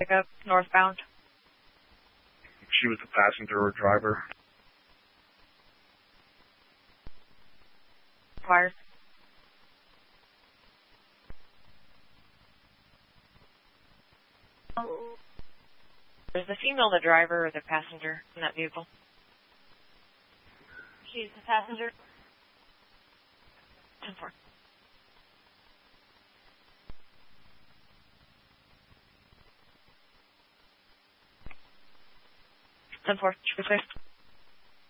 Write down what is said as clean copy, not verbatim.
Pickup, northbound. She was the passenger or driver. Fire. Is the female the driver or the passenger in that vehicle? She's the passenger. 10-4. Should be clear.